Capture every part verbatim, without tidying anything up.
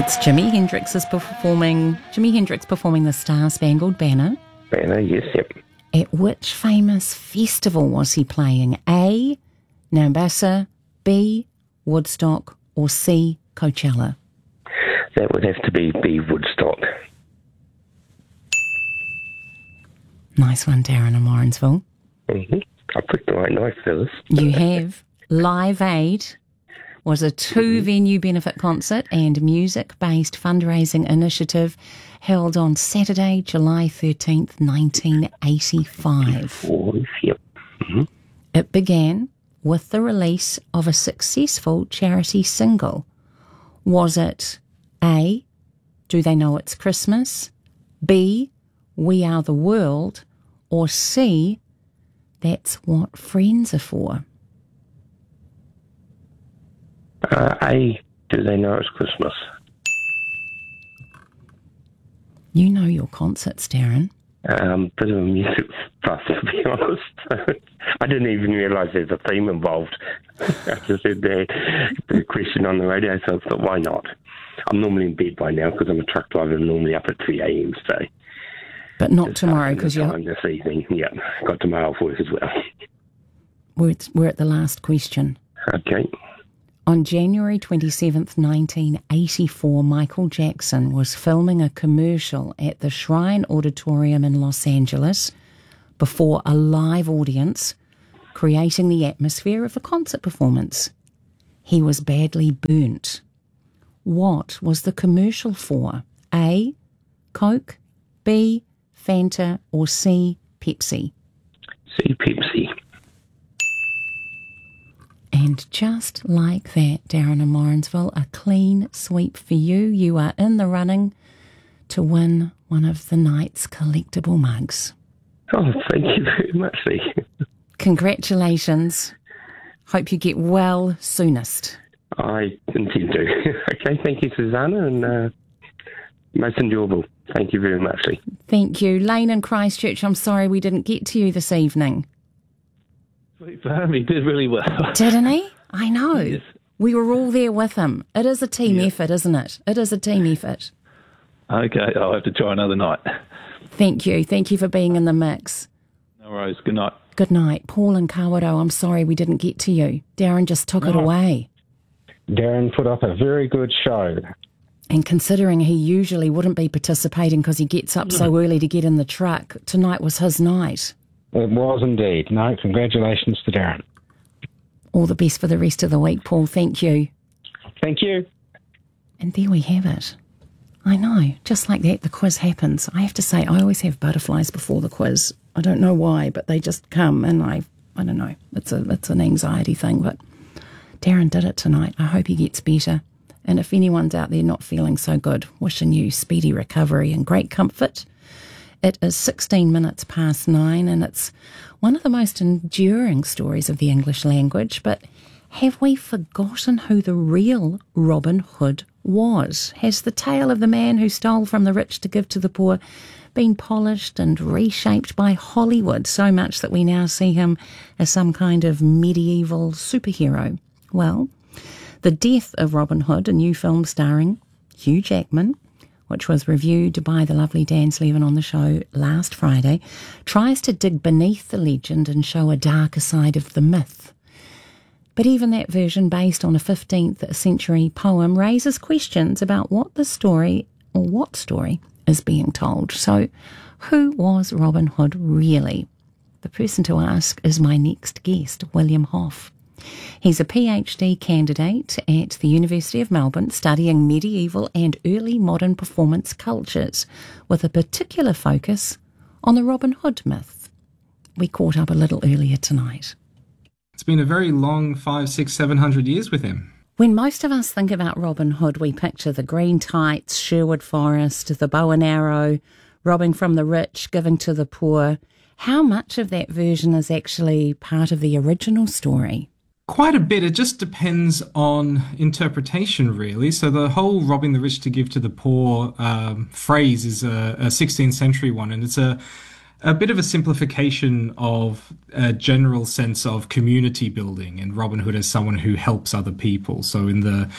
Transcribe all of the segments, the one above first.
It's Jimi Hendrix is performing. Jimi Hendrix performing the Star Spangled Banner. Banner, yes, yep. At which famous festival was he playing? A. Mombasa, B. Woodstock, or C. Coachella? That would have to be B. Woodstock. Nice one, Darren in Warrensville. Mm-hmm. I picked the right knife for this. You have. Live Aid was a two-venue benefit concert and music-based fundraising initiative held on Saturday, July thirteenth, nineteen eighty-five. Oh, yep. Mm-hmm. It began with the release of a successful charity single. Was it A, Do They Know It's Christmas? B, We Are the World? Or C, That's What Friends Are For? Uh, A, Do They Know It's Christmas? You know your concerts, Darren. Um, bit of a music buff, to be honest. I didn't even realise there's a theme involved. I just heard the, the question on the radio, so I thought, why not? I'm normally in bed by now because I'm a truck driver and normally up at three a.m. So, but not tomorrow because you're... time this evening, yeah. Got tomorrow off work as well. We're at, we're at the last question. Okay. On January twenty-seventh, nineteen eighty-four, Michael Jackson was filming a commercial at the Shrine Auditorium in Los Angeles before a live audience, creating the atmosphere of a concert performance. He was badly burnt. What was the commercial for? A, Coke, B, Fanta, or C, Pepsi? C, Pepsi. And just like that, Darren and Morrinsville, a clean sweep for you. You are in the running to win one of the night's collectible mugs. Oh, thank you very much, Lee. Congratulations. Hope you get well soonest. I intend to. Okay, thank you, Susanna, and uh, most enjoyable. Thank you very much, Lee. Thank you. Lane in Christchurch, I'm sorry we didn't get to you this evening. Sweet farm, he did really well. Didn't he? I know. Yes. We were all there with him. It is a team Yeah. effort, isn't it? It is a team effort. Okay, I'll have to try another night. Thank you. Thank you for being in the mix. No worries. Good night. Good night. Paul and Kawerau, I'm sorry we didn't get to you. Darren just took it No. away. Darren put up a very good show. And considering he usually wouldn't be participating because he gets up so early to get in the truck, tonight was his night. It was indeed. No, congratulations to Darren. All the best for the rest of the week, Paul. Thank you. Thank you. And there we have it. I know, just like that, the quiz happens. I have to say, I always have butterflies before the quiz. I don't know why, but they just come, and I, I don't know. It's a, it's an anxiety thing, but Darren did it tonight. I hope he gets better. And if anyone's out there not feeling so good, wishing you speedy recovery and great comfort. It is sixteen minutes past nine, and it's one of the most enduring stories of the English language. But have we forgotten who the real Robin Hood was? Has the tale of the man who stole from the rich to give to the poor been polished and reshaped by Hollywood so much that we now see him as some kind of medieval superhero? Well, the death of Robin Hood, a new film starring Hugh Jackman, which was reviewed by the lovely Dan Slevin on the show last Friday, tries to dig beneath the legend and show a darker side of the myth. But even that version, based on a fifteenth century poem, raises questions about what the story, or what story, is being told. So, who was Robin Hood really? The person to ask is my next guest, William Hoff. He's a PhD candidate at the University of Melbourne studying medieval and early modern performance cultures with a particular focus on the Robin Hood myth. We caught up a little earlier tonight. It's been a very long five, six, seven hundred years with him. When most of us think about Robin Hood, we picture the green tights, Sherwood Forest, the bow and arrow, robbing from the rich, giving to the poor. How much of that version is actually part of the original story? Quite a bit. It just depends on interpretation, really. So the whole robbing the rich to give to the poor um, phrase is a, a sixteenth century one, and it's a a bit of a simplification of a general sense of community building and Robin Hood as someone who helps other people. So in the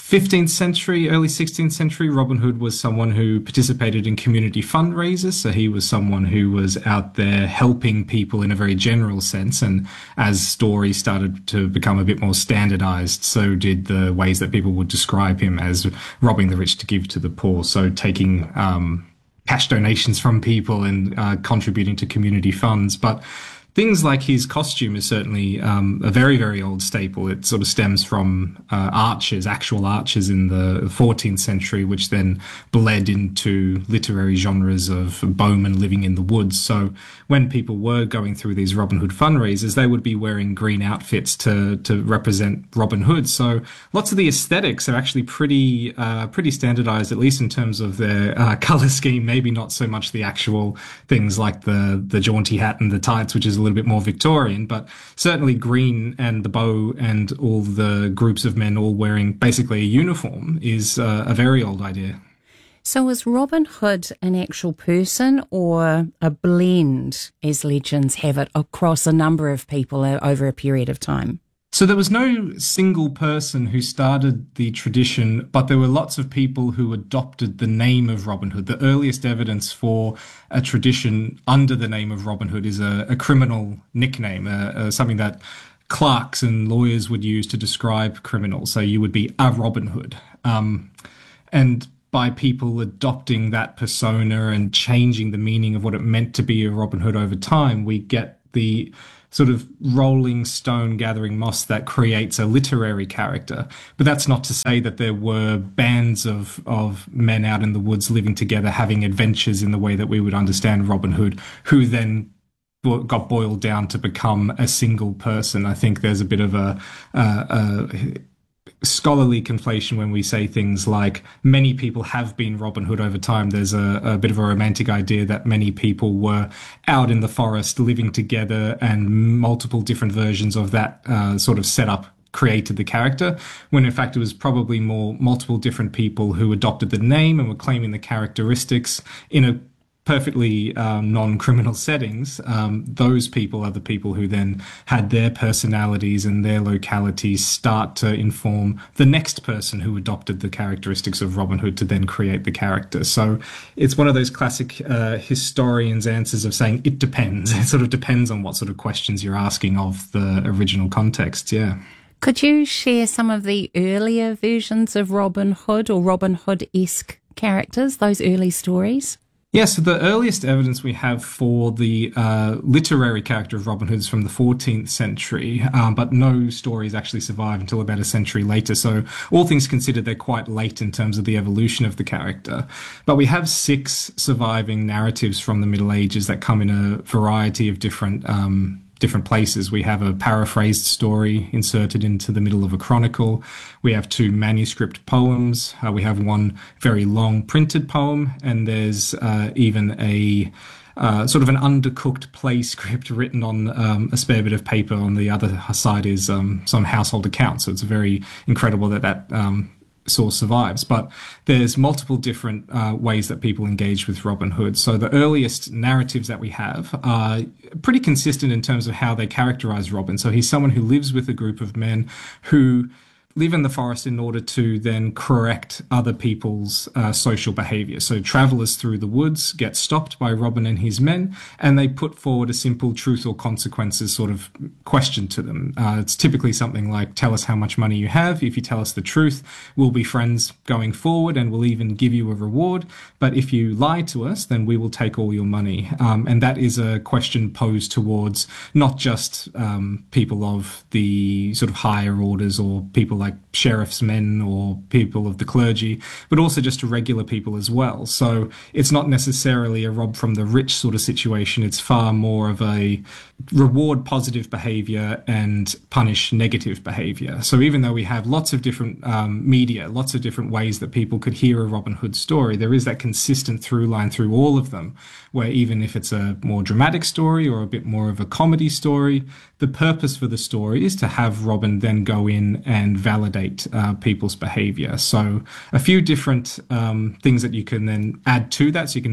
fifteenth century, early sixteenth century, Robin Hood was someone who participated in community fundraisers. So he was someone who was out there helping people in a very general sense. And as stories started to become a bit more standardized, so did the ways that people would describe him as robbing the rich to give to the poor. So taking um, cash donations from people and uh, contributing to community funds. But things like his costume is certainly um, a very, very old staple. It sort of stems from uh, archers, actual archers in the fourteenth century, which then bled into literary genres of bowmen living in the woods. So when people were going through these Robin Hood fundraisers, they would be wearing green outfits to to represent Robin Hood. So lots of the aesthetics are actually pretty uh, pretty standardized, at least in terms of their uh, color scheme. Maybe not so much the actual things like the the jaunty hat and the tights, which is a little bit more Victorian, but certainly green and the bow and all the groups of men all wearing basically a uniform is uh, a very old idea. So is Robin Hood an actual person or a blend, as legends have it, across a number of people over a period of time? So there was no single person who started the tradition, but there were lots of people who adopted the name of Robin Hood. The earliest evidence for a tradition under the name of Robin Hood is a, a criminal nickname, uh, uh, something that clerks and lawyers would use to describe criminals. So you would be a Robin Hood. Um, and by people adopting that persona and changing the meaning of what it meant to be a Robin Hood over time, we get the sort of rolling stone gathering moss that creates a literary character. But that's not to say that there were bands of, of men out in the woods living together, having adventures in the way that we would understand Robin Hood, who then got boiled down to become a single person. I think there's a bit of a, uh, a scholarly conflation when we say things like many people have been Robin Hood over time. There's a, a bit of a romantic idea that many people were out in the forest living together, and multiple different versions of that uh, sort of setup created the character, when in fact it was probably more multiple different people who adopted the name and were claiming the characteristics in a perfectly um, non-criminal settings. Um, those people are the people who then had their personalities and their localities start to inform the next person who adopted the characteristics of Robin Hood to then create the character. So it's one of those classic uh, historians' answers of saying it depends. It sort of depends on what sort of questions you're asking of the original context, yeah. Could you share some of the earlier versions of Robin Hood or Robin Hood-esque characters, those early stories? Yeah, so the earliest evidence we have for the uh, literary character of Robin Hood is from the fourteenth century, um, but no stories actually survive until about a century later. So all things considered, they're quite late in terms of the evolution of the character. But we have six surviving narratives from the Middle Ages that come in a variety of different um different places. We have a paraphrased story inserted into the middle of a chronicle. We have two manuscript poems. Uh, we have one very long printed poem, and there's uh, even a uh, sort of an undercooked play script written on um, a spare bit of paper. On the other side is um, some household account. So it's very incredible that that um, source survives. But there's multiple different uh, ways that people engage with Robin Hood. So the earliest narratives that we have are pretty consistent in terms of how they characterize Robin. So he's someone who lives with a group of men who live in the forest in order to then correct other people's uh, social behavior. So travelers through the woods get stopped by Robin and his men, and they put forward a simple truth or consequences sort of question to them. Uh, it's typically something like, tell us how much money you have. If you tell us the truth, we'll be friends going forward, and we'll even give you a reward. But if you lie to us, then we will take all your money. Um, and that is a question posed towards not just um, people of the sort of higher orders or people like like sheriff's men or people of the clergy, but also just to regular people as well. So it's not necessarily a rob from the rich sort of situation. It's far more of a reward positive behavior and punish negative behavior. So even though we have lots of different um, media, lots of different ways that people could hear a Robin Hood story, there is that consistent through line through all of them, where even if it's a more dramatic story or a bit more of a comedy story, the purpose for the story is to have Robin then go in and validate uh, people's behavior. So a few different um, things that you can then add to that. So you can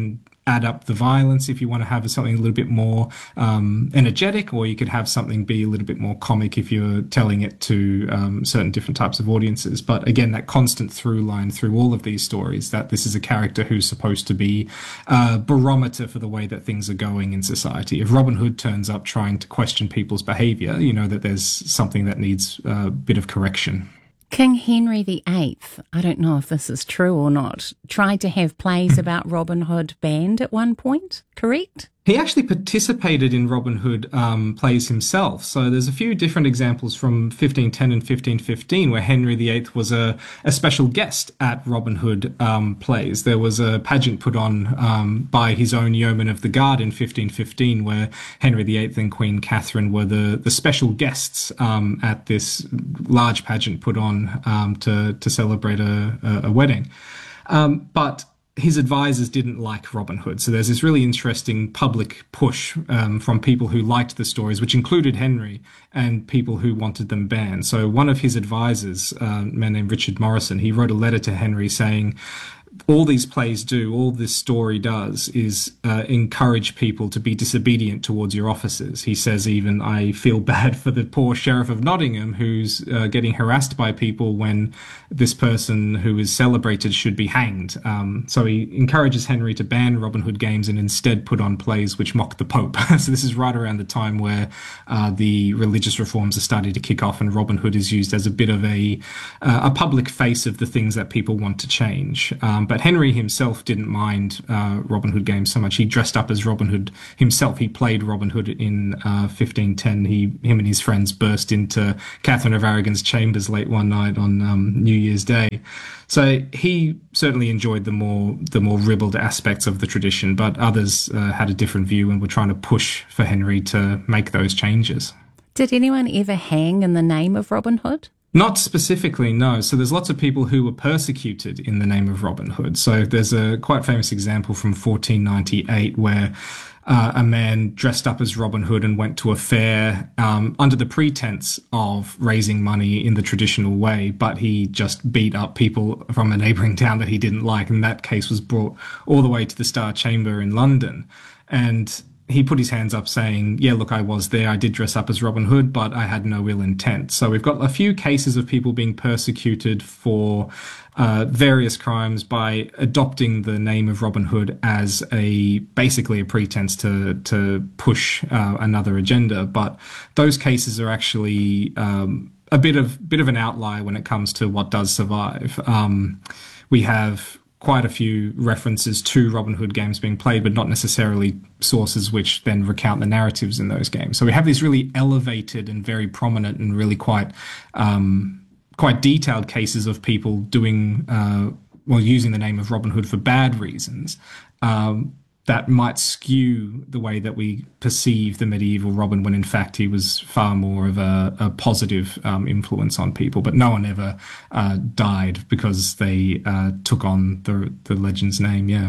add up the violence if you want to have something a little bit more um, energetic, or you could have something be a little bit more comic if you're telling it to um, certain different types of audiences. But again, that constant through line through all of these stories, that this is a character who's supposed to be a barometer for the way that things are going in society. If Robin Hood turns up trying to question people's behaviour, you know that there's something that needs a bit of correction. King Henry the Eighth, I don't know if this is true or not, tried to have plays about Robin Hood banned at one point, correct? He actually participated in Robin Hood um, plays himself. So there's a few different examples from fifteen ten and fifteen fifteen where Henry the Eighth was a, a special guest at Robin Hood um, plays. There was a pageant put on um, by his own Yeoman of the Guard in fifteen fifteen where Henry the Eighth and Queen Catherine were the, the special guests um, at this large pageant put on um, to, to celebrate a, a, a wedding. Um, but his advisors didn't like Robin Hood. So there's this really interesting public push um, from people who liked the stories, which included Henry, and people who wanted them banned. So one of his advisors, uh, a man named Richard Morrison, he wrote a letter to Henry saying, all these plays do, all this story does, is uh, encourage people to be disobedient towards your officers. He says even, I feel bad for the poor Sheriff of Nottingham who's uh, getting harassed by people when this person who is celebrated should be hanged. Um, so he encourages Henry to ban Robin Hood games and instead put on plays which mock the Pope. So this is right around the time where uh, the religious reforms are starting to kick off, and Robin Hood is used as a bit of a, uh, a public face of the things that people want to change. Um, But Henry himself didn't mind uh, Robin Hood games so much. He dressed up as Robin Hood himself. He played Robin Hood in uh, fifteen ten. He, him and his friends burst into Catherine of Aragon's chambers late one night on um, New Year's Day. So he certainly enjoyed the more the more ribald aspects of the tradition, but others uh, had a different view and were trying to push for Henry to make those changes. Did anyone ever hang in the name of Robin Hood? Not specifically, no. So there's lots of people who were persecuted in the name of Robin Hood. So there's a quite famous example from fourteen ninety-eight where uh, a man dressed up as Robin Hood and went to a fair um, under the pretense of raising money in the traditional way, but he just beat up people from a neighbouring town that he didn't like. And that case was brought all the way to the Star Chamber in London. And he put his hands up saying, yeah, look, I was there. I did dress up as Robin Hood, but I had no ill intent. So we've got a few cases of people being persecuted for uh, various crimes by adopting the name of Robin Hood as a basically a pretense to to push uh, another agenda. But those cases are actually um, a bit of bit of an outlier when it comes to what does survive. Um, we have quite a few references to Robin Hood games being played, but not necessarily sources which then recount the narratives in those games. So we have these really elevated and very prominent and really quite um, quite detailed cases of people doing, uh, well, using the name of Robin Hood for bad reasons. Um, that might skew the way that we perceive the medieval Robin, when in fact he was far more of a, a positive um, influence on people. But no one ever uh, died because they uh, took on the the legend's name, yeah.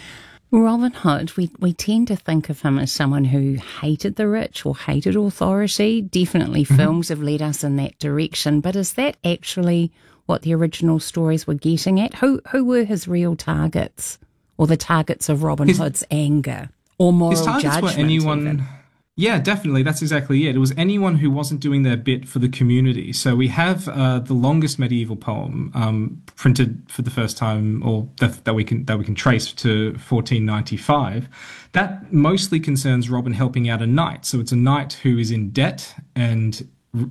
Robin Hood, we, we tend to think of him as someone who hated the rich or hated authority. Definitely mm-hmm. films have led us in that direction. But is that actually what the original stories were getting at? Who, who were his real targets? Or the targets of Robin his, Hood's anger or moral his targets judgment? Were anyone, even. Yeah, definitely. That's exactly it. It was anyone who wasn't doing their bit for the community. So we have uh, the longest medieval poem um, printed for the first time, or that, that we can that we can trace to fourteen ninety-five. That mostly concerns Robin helping out a knight. So it's a knight who is in debt, and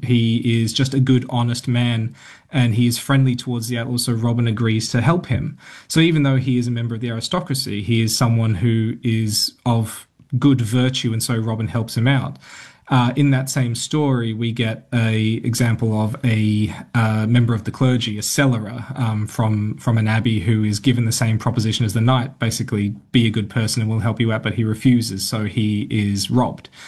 he is just a good, honest man, and he is friendly towards the outlaws, so Robin agrees to help him. So even though he is a member of the aristocracy, he is someone who is of good virtue, and so Robin helps him out. Uh, in that same story, we get a example of a uh, member of the clergy, a cellarer um, from from an abbey, who is given the same proposition as the knight, basically be a good person and we'll help you out, but he refuses, so he is robbed.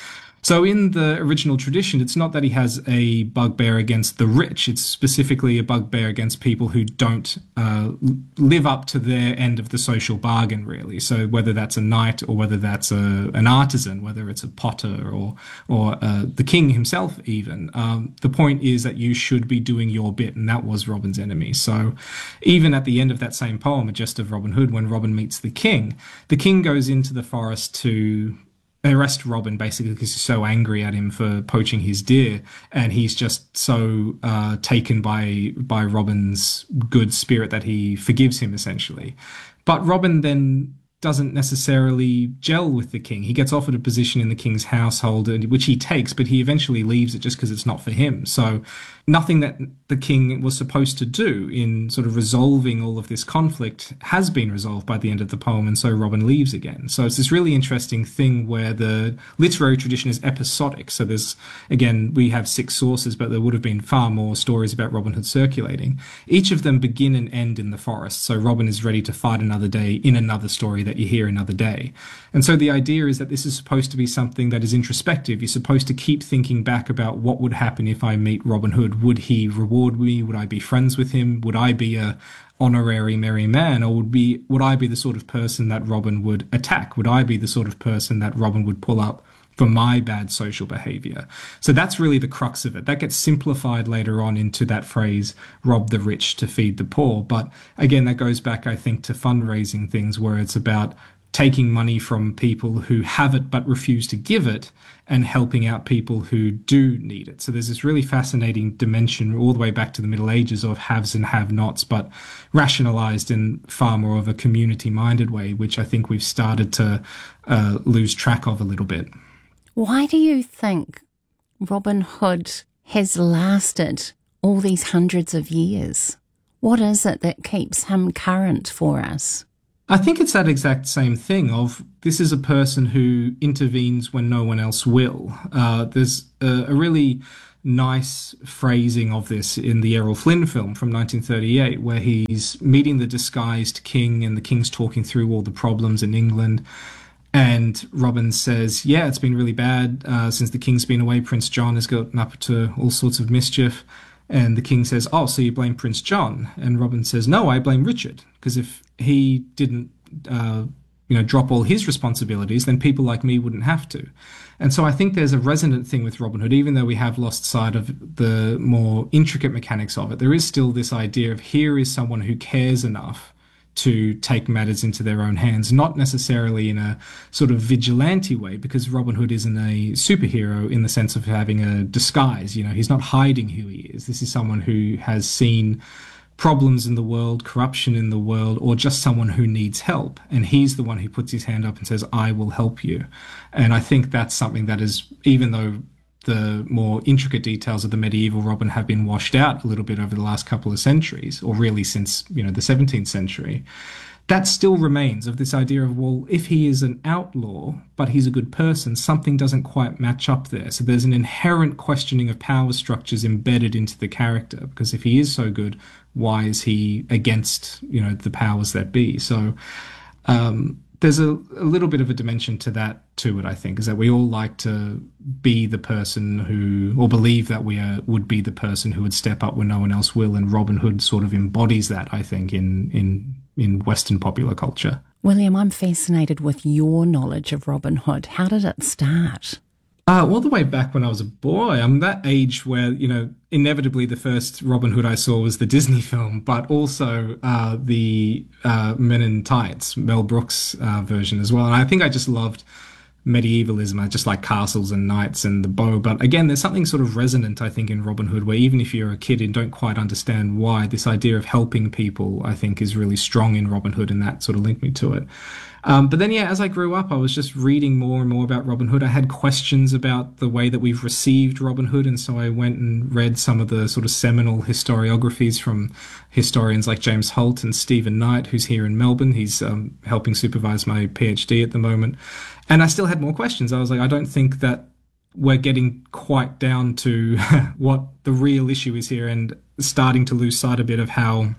So in the original tradition, it's not that he has a bugbear against the rich. It's specifically a bugbear against people who don't uh, live up to their end of the social bargain, really. So whether that's a knight or whether that's a, an artisan, whether it's a potter or or uh, the king himself even, um, the point is that you should be doing your bit, and that was Robin's enemy. So even at the end of that same poem, A Jest of Robin Hood, when Robin meets the king, the king goes into the forest to arrest Robin, basically because he's so angry at him for poaching his deer, and he's just so uh, taken by by Robin's good spirit that he forgives him, essentially. But Robin then doesn't necessarily gel with the king. He gets offered a position in the king's household, which he takes, but he eventually leaves it just because it's not for him. So nothing that the king was supposed to do in sort of resolving all of this conflict has been resolved by the end of the poem, and so Robin leaves again. So it's this really interesting thing where the literary tradition is episodic. So there's, again, we have six sources, but there would have been far more stories about Robin Hood circulating. Each of them begin and end in the forest. So Robin is ready to fight another day in another story that you hear another day. And so the idea is that this is supposed to be something that is introspective. You're supposed to keep thinking back about what would happen if I meet Robin Hood. Would he reward me? Would I be friends with him? Would I be a honorary merry man? Or would be would I be the sort of person that Robin would attack? Would I be the sort of person that Robin would pull up for my bad social behavior? So that's really the crux of it. That gets simplified later on into that phrase, rob the rich to feed the poor. But again, that goes back, I think, to fundraising things where it's about taking money from people who have it but refuse to give it and helping out people who do need it. So there's this really fascinating dimension all the way back to the Middle Ages of haves and have-nots, but rationalized in far more of a community-minded way, which I think we've started to uh, lose track of a little bit. Why do you think Robin Hood has lasted all these hundreds of years? What is it that keeps him current for us? I think it's that exact same thing of this is a person who intervenes when no one else will. Uh, there's a, a really nice phrasing of this in the Errol Flynn film from nineteen thirty-eight, where he's meeting the disguised king and the king's talking through all the problems in England. And Robin says, yeah, it's been really bad uh, since the king's been away. Prince John has gotten up to all sorts of mischief. And the king says, oh, so you blame Prince John? And Robin says, no, I blame Richard. Because if he didn't, uh, you know, drop all his responsibilities, then people like me wouldn't have to. And so I think there's a resonant thing with Robin Hood, even though we have lost sight of the more intricate mechanics of it. There is still this idea of here is someone who cares enough to take matters into their own hands, not necessarily in a sort of vigilante way, because Robin Hood isn't a superhero in the sense of having a disguise. You know, he's not hiding who he is. This is someone who has seen problems in the world, corruption in the world, or just someone who needs help. And he's the one who puts his hand up and says, I will help you. And I think that's something that is, even though the more intricate details of the medieval Robin have been washed out a little bit over the last couple of centuries, or really since, you know, the seventeenth century, that still remains of this idea of, well, if he is an outlaw, but he's a good person, something doesn't quite match up there. So there's an inherent questioning of power structures embedded into the character, because if he is so good, why is he against, you know, the powers that be? So, um, there's a, a little bit of a dimension to that to it, I think, is that we all like to be the person who, or believe that we are, would be the person who would step up when no one else will. And Robin Hood sort of embodies that, I think, in, in, in Western popular culture. William, I'm fascinated with your knowledge of Robin Hood. How did it start? Uh, all the way back when I was a boy. I'm that age where, you know, inevitably the first Robin Hood I saw was the Disney film, but also uh, the uh, Men in Tights, Mel Brooks uh, version as well. And I think I just loved medievalism. I just like castles and knights and the bow. But again, there's something sort of resonant, I think, in Robin Hood, where even if you're a kid and don't quite understand why, this idea of helping people, I think, is really strong in Robin Hood, and that sort of linked me to it. Um, but then, yeah, as I grew up, I was just reading more and more about Robin Hood. I had questions about the way that we've received Robin Hood, and so I went and read some of the sort of seminal historiographies from historians like James Holt and Stephen Knight, who's here in Melbourne. He's um, helping supervise my PhD at the moment. And I still had more questions. I was like, I don't think that we're getting quite down to what the real issue is here, and starting to lose sight a bit of how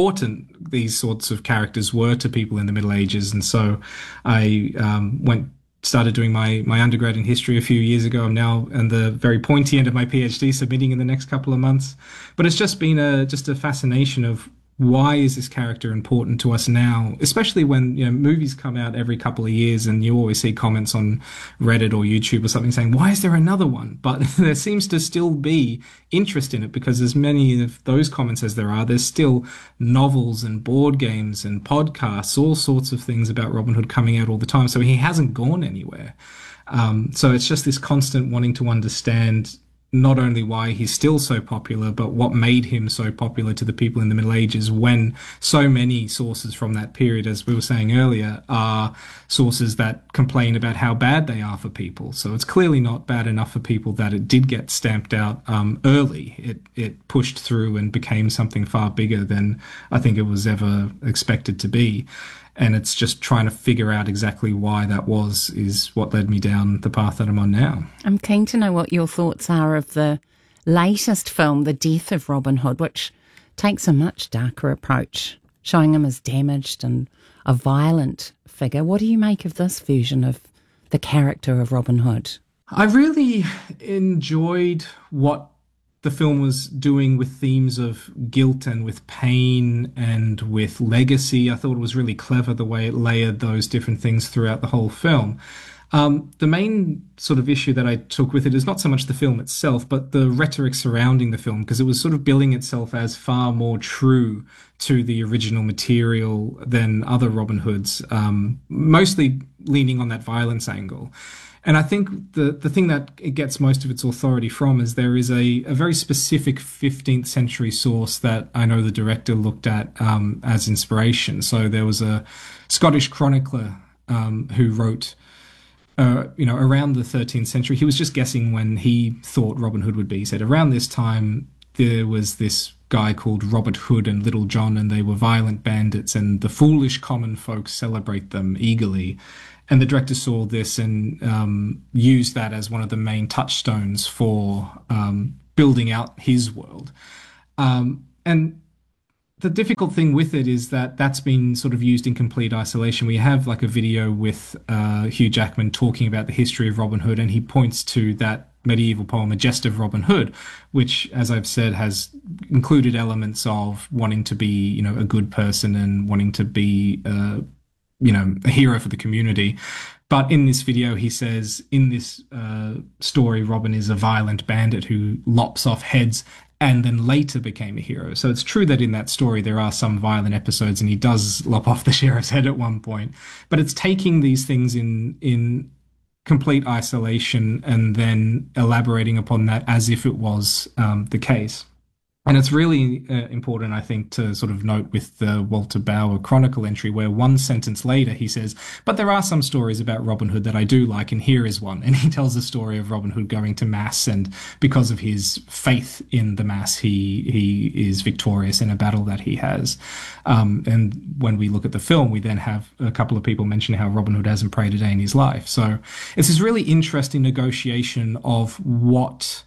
important these sorts of characters were to people in the Middle Ages. And so I um, went started doing my, my undergrad in history a few years ago. I'm now in the very pointy end of my PhD, submitting in the next couple of months. But it's just been a just a fascination of why is this character important to us now, especially when, you know, movies come out every couple of years and you always see comments on Reddit or YouTube or something saying, why is there another one? But there seems to still be interest in it because as many of those comments as there are, there's still novels and board games and podcasts, all sorts of things about Robin Hood coming out all the time. So he hasn't gone anywhere. Um, so it's just this constant wanting to understand not only why he's still so popular, but what made him so popular to the people in the Middle Ages when so many sources from that period, as we were saying earlier, are sources that complain about how bad they are for people. So it's clearly not bad enough for people that it did get stamped out um, early. It, it pushed through and became something far bigger than I think it was ever expected to be. And it's just trying to figure out exactly why that was is what led me down the path that I'm on now. I'm keen to know what your thoughts are of the latest film, The Death of Robin Hood, which takes a much darker approach, showing him as damaged and a violent figure. What do you make of this version of the character of Robin Hood? I really enjoyed what the film was doing with themes of guilt and with pain and with legacy. I thought it was really clever the way it layered those different things throughout the whole film. Um, the main sort of issue that I took with it is not so much the film itself, but the rhetoric surrounding the film, because it was sort of billing itself as far more true to the original material than other Robin Hoods, um, mostly leaning on that violence angle. And I think the, the thing that it gets most of its authority from is there is a, a very specific fifteenth century source that I know the director looked at um, as inspiration. So there was a Scottish chronicler um, who wrote, uh, you know, around the thirteenth century. He was just guessing when he thought Robin Hood would be. He said around this time there was this guy called Robert Hood and Little John, and they were violent bandits, and the foolish common folk celebrate them eagerly. And the director saw this and um, used that as one of the main touchstones for um, building out his world. Um, and the difficult thing with it is that that's been sort of used in complete isolation. We have like a video with uh, Hugh Jackman talking about the history of Robin Hood, and he points to that medieval poem, A Jest of Robin Hood, which, as I've said, has included elements of wanting to be, you know, a good person and wanting to be uh, you know, a hero for the community. But in this video, he says, in this uh, story, Robin is a violent bandit who lops off heads and then later became a hero. So it's true that in that story, there are some violent episodes and he does lop off the sheriff's head at one point. But it's taking these things in, in complete isolation and then elaborating upon that as if it was um, the case. And it's really uh, important, I think, to sort of note with the Walter Bauer Chronicle entry where one sentence later he says, but there are some stories about Robin Hood that I do like, and here is one. And he tells the story of Robin Hood going to Mass, and because of his faith in the Mass, he he is victorious in a battle that he has. Um, and when we look at the film, we then have a couple of people mention how Robin Hood hasn't prayed a day in his life. So it's this really interesting negotiation of what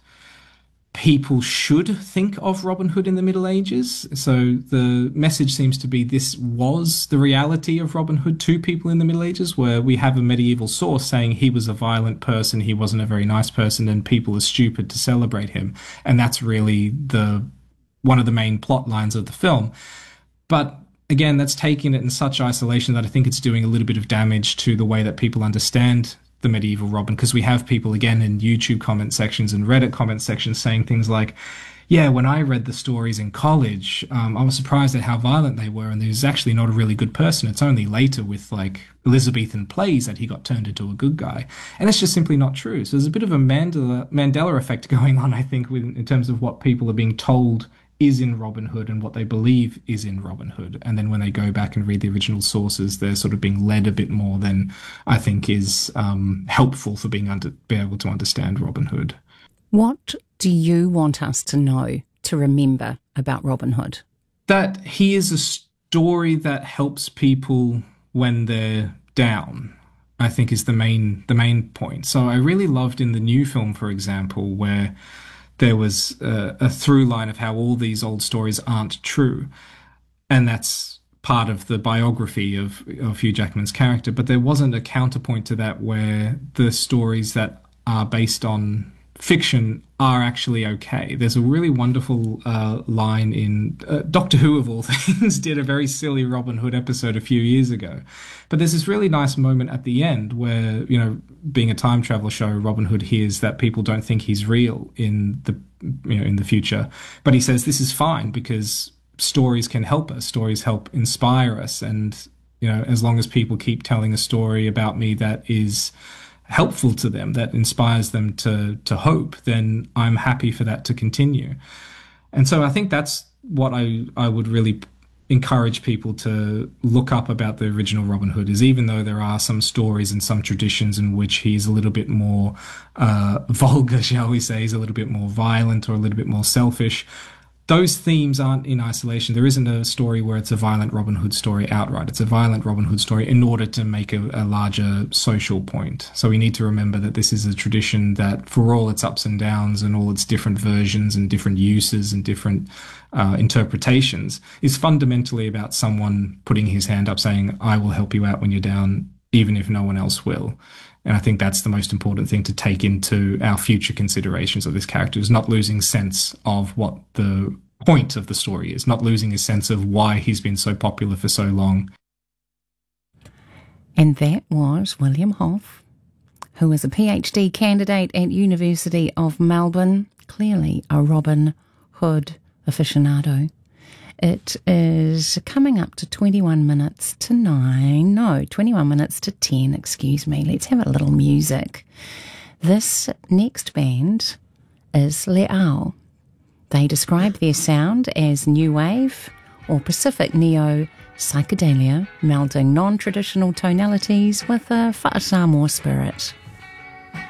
people should think of Robin Hood in the Middle Ages. So the message seems to be this was the reality of Robin Hood to people in the Middle Ages, where we have a medieval source saying he was a violent person, he wasn't a very nice person, and people are stupid to celebrate him. And that's really the one of the main plot lines of the film. But again, that's taking it in such isolation that I think it's doing a little bit of damage to the way that people understand the medieval Robin, because we have people again in YouTube comment sections and Reddit comment sections saying things like, yeah, when I read the stories in college, um, I was surprised at how violent they were, and he was actually not a really good person. It's only later with like Elizabethan plays that he got turned into a good guy. And it's just simply not true. So there's a bit of a Mandela, Mandela effect going on, I think, with, in terms of what people are being told is in Robin Hood and what they believe is in Robin Hood. And then when they go back and read the original sources, they're sort of being led a bit more than I think is um, helpful for being under, be able to understand Robin Hood. What do you want us to know, to remember about Robin Hood? That he is a story that helps people when they're down, I think is the main the main point. So I really loved in the new film, for example, where there was uh, a through line of how all these old stories aren't true. And that's part of the biography of, of Hugh Jackman's character, but there wasn't a counterpoint to that where the stories that are based on fiction are actually okay. There's a really wonderful uh, line in uh, Doctor Who, of all things, did a very silly Robin Hood episode a few years ago. But there's this really nice moment at the end where, you know, being a time travel show, Robin Hood hears that people don't think he's real in the, you know, in the future. But he says this is fine because stories can help us. Stories help inspire us. And, you know, as long as people keep telling a story about me that is helpful to them, that inspires them to to hope, then I'm happy for that to continue. And so I think that's what I, I would really encourage people to look up about the original Robin Hood, is even though there are some stories and some traditions in which he's a little bit more uh, vulgar, shall we say, he's a little bit more violent or a little bit more selfish, those themes aren't in isolation. There isn't a story where it's a violent Robin Hood story outright. It's a violent Robin Hood story in order to make a, a larger social point. So we need to remember that this is a tradition that, for all its ups and downs and all its different versions and different uses and different uh, interpretations, is fundamentally about someone putting his hand up saying, I will help you out when you're down, even if no one else will. And I think that's the most important thing to take into our future considerations of this character, is not losing sense of what the point of the story is, not losing a sense of why he's been so popular for so long. And that was William Hoff, who is a PhD candidate at University of Melbourne, clearly a Robin Hood aficionado. It is coming up to twenty-one minutes to nine. No, twenty-one minutes to ten, excuse me. Let's have a little music. This next band is Le'au. They describe their sound as new wave or Pacific neo psychedelia, melding non-traditional tonalities with a Fa'asamoa spirit.